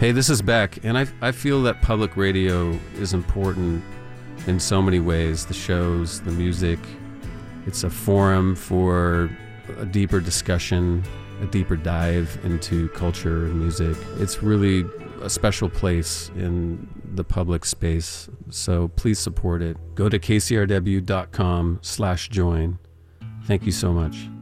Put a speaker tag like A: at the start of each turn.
A: Hey, this is Beck, and I feel that public radio is important in so many ways. The shows, the music. It's a forum for a deeper discussion, a deeper dive into culture and music. It's really a special place in the public space, so please support it. Go to kcrw.com/join. Thank you so much.